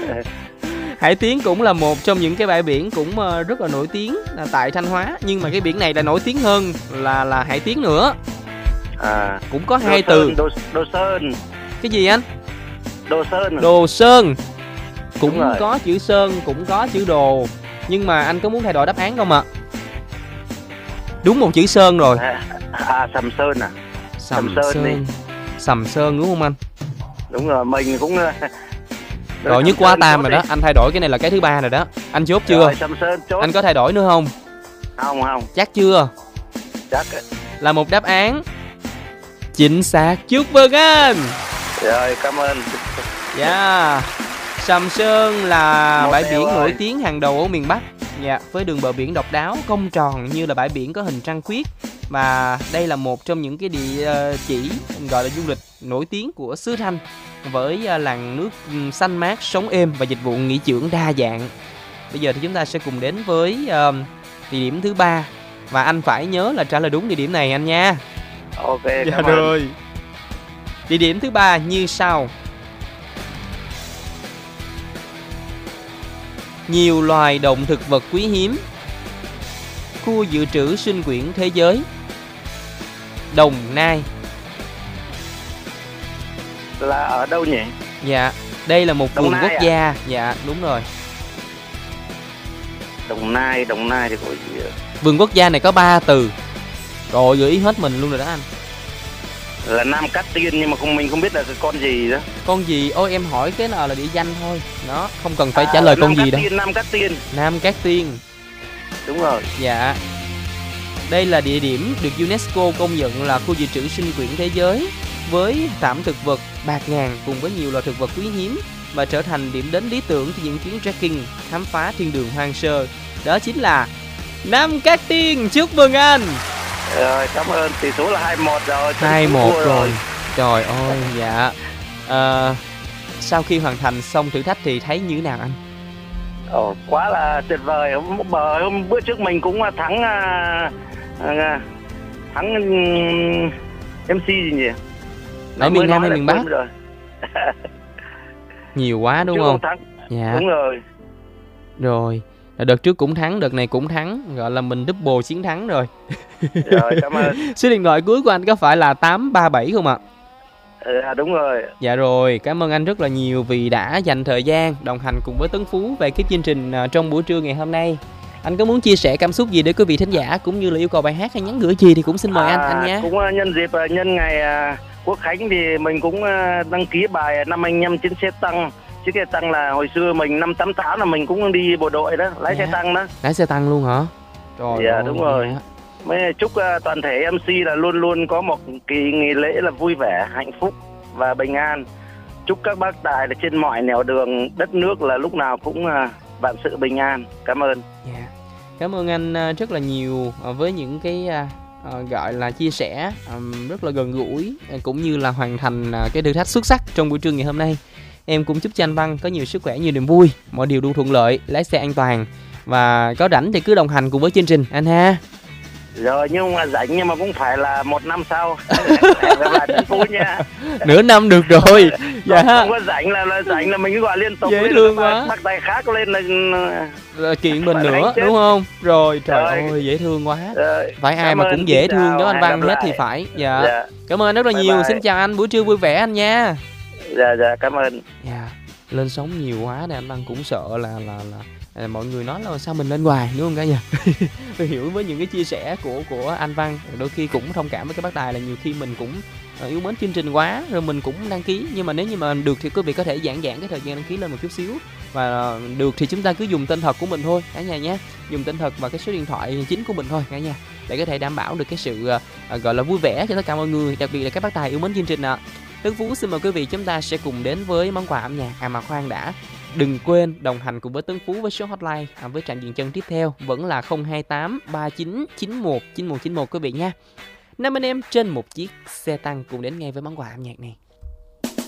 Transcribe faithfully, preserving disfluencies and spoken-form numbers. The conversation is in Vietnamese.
Hải Tiến cũng là một trong những cái bãi biển cũng rất là nổi tiếng là tại Thanh Hóa, nhưng mà cái biển này là nổi tiếng hơn là là Hải Tiến nữa. À, cũng có hai Đồ từ. Sơn, Đồ, Đồ Sơn. Cái gì anh? Đồ Sơn. Đồ Sơn. Cũng có chữ Sơn, cũng có chữ Đồ. Nhưng mà anh có muốn thay đổi đáp án không ạ? Đúng một chữ Sơn rồi. À, à Sầm Sơn à? Sầm, Sầm Sơn, Sơn đi. Sầm Sơn đúng không anh? Đúng rồi, mình cũng rồi nhất quá tam rồi đó, anh thay đổi cái này là cái thứ ba rồi đó. Anh chốt chưa? Rồi, Sầm Sơn chốt. Anh có thay đổi nữa không? Không không. Chắc chưa? Chắc. Là một đáp án chính xác. Chúc mừng anh. Rồi, cảm ơn. Yeah. Sầm Sơn là Một bãi biển ơi. nổi tiếng hàng đầu ở miền Bắc. Dạ, với đường bờ biển độc đáo, cong tròn như là bãi biển có hình trăng khuyết. Và đây là một trong những cái địa chỉ gọi là du lịch nổi tiếng của xứ Thanh, với làn nước xanh mát, sống êm và dịch vụ nghỉ dưỡng đa dạng. Bây giờ thì chúng ta sẽ cùng đến với uh, địa điểm thứ ba. Và anh phải nhớ là trả lời đúng địa điểm này anh nha. Ok, dạ cảm rồi. ơn. Địa điểm thứ ba như sau. Nhiều loài động thực vật quý hiếm. Khu dự trữ sinh quyển thế giới. Đồng Nai. Là ở đâu nhỉ? Dạ, đây là một Đồng vườn Nai quốc à? gia. Dạ, đúng rồi. Đồng Nai, Đồng Nai thì có gì? Vườn quốc gia này có ba từ. Rồi, gợi ý hết mình luôn rồi đó anh. Là Nam Cát Tiên, nhưng mà không mình không biết là cái con gì đó. Con gì? Ôi em hỏi cái nào là địa danh thôi. Đó, không cần phải à, trả lời Nam con Cát gì đâu. Tiên, Nam Cát Tiên. Nam Cát Tiên. Đúng rồi. Dạ. Đây là địa điểm được UNESCO công nhận là khu dự trữ sinh quyển thế giới, với thảm thực vật bạt ngàn cùng với nhiều loài thực vật quý hiếm, và trở thành điểm đến lý tưởng cho những chuyến trekking khám phá thiên đường hoang sơ. Đó chính là Nam Cát Tiên. Chúc mừng anh. Rồi, cảm ơn. Tỷ số là hai một rồi. hai một rồi. rồi. Trời ơi, dạ. À, sau khi hoàn thành xong thử thách thì thấy như thế nào anh? Ồ, quá là tuyệt vời. Hôm, hôm bữa trước mình cũng thắng à, à, thắng um, em xê gì nhỉ? Ở miền Nam hay miền Bắc? Rồi. Nhiều quá đúng trước không? Thắng. Dạ. Đúng rồi. Rồi, đợt trước cũng thắng, đợt này cũng thắng, gọi là mình double chiến thắng rồi. Rồi, cảm ơn. Số điện thoại cuối của anh có phải là tám ba bảy không ạ? Ừ, à, đúng rồi. Dạ rồi, cảm ơn anh rất là nhiều vì đã dành thời gian đồng hành cùng với Tấn Phú về cái chương trình trong buổi trưa ngày hôm nay. Anh có muốn chia sẻ cảm xúc gì để quý vị thính giả cũng như là yêu cầu bài hát hay nhắn gửi gì thì cũng xin mời à, anh anh nhé. Cũng nhân dịp nhân ngày Quốc Khánh thì mình cũng đăng ký bài Năm Anh Em Trên Xe Tăng. Chiếc xe tăng là hồi xưa mình năm tám tám là mình cũng đi bộ đội đó, lái dạ. xe tăng đó. Lái xe tăng luôn hả? Trời dạ ơi, đúng rồi. Dạ. Mới chúc uh, toàn thể em xê là luôn luôn có một kỳ nghỉ lễ là vui vẻ, hạnh phúc và bình an. Chúc các bác tài là trên mọi nẻo đường đất nước là lúc nào cũng uh, vạn sự bình an. Cảm ơn. Dạ. Cảm ơn anh uh, rất là nhiều uh, với những cái uh, uh, gọi là chia sẻ um, rất là gần gũi uh, cũng như là hoàn thành uh, cái thử thách xuất sắc trong buổi trưa ngày hôm nay. Em cũng chúc cho anh Văn có nhiều sức khỏe, nhiều niềm vui, mọi điều luôn thuận lợi, lái xe an toàn. Và có rảnh thì cứ đồng hành cùng với chương trình anh ha. Rồi, nhưng mà rảnh nhưng mà cũng phải là một năm sau. Gặp lại Tấn Phú nha. Nửa năm được rồi. Dạ. Không, không có rảnh là, là rảnh là mình cứ gọi liên tục. Dễ thương quá. Bắt tay khác lên là... Rồi, kiện mình nữa đúng không? Rồi, trời rồi. ơi, dễ thương quá. Rồi. Phải ai mà cũng dễ thương giống anh Văn hết thì phải. Dạ. Dạ. Cảm ơn anh rất là bye nhiều. Bye. Xin chào anh, buổi trưa vui vẻ anh nha. Dạ, dạ, cảm ơn. Dạ. Lên sóng nhiều quá nên anh Văn cũng sợ là là là À, mọi người nói là sao mình lên hoài đúng không cả nhà. Tôi hiểu với những cái chia sẻ của của anh Văn, đôi khi cũng thông cảm với cái bác Tài là nhiều khi mình cũng uh, yêu mến chương trình quá rồi mình cũng đăng ký, nhưng mà nếu như mà được thì quý vị có thể giãn giãn cái thời gian đăng ký lên một chút xíu, và uh, được thì chúng ta cứ dùng tên thật của mình thôi cả nhà nhé, dùng tên thật và cái số điện thoại chính của mình thôi cả nhà, để có thể đảm bảo được cái sự uh, gọi là vui vẻ cho tất cả mọi người, đặc biệt là các bác Tài yêu mến chương trình ạ. À. Tấn Phú xin mời quý vị chúng ta sẽ cùng đến với món quà âm nhạc. À mà khoan đã, đừng quên đồng hành cùng với Tấn Phú với số hotline à, với trạm dừng chân tiếp theo vẫn là không hai tám ba chín chín một chín một chín một quý vị nha. Năm anh em trên một chiếc xe tăng cùng đến ngay với món quà âm nhạc này.